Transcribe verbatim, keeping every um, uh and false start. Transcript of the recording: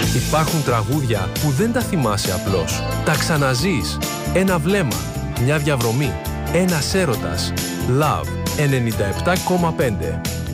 Υπάρχουν τραγούδια που δεν τα θυμάσαι απλώς. Τα ξαναζείς. Ένα βλέμμα, μια διαβρωμή, ένας έρωτας. Love ενενήντα επτά κόμμα πέντε.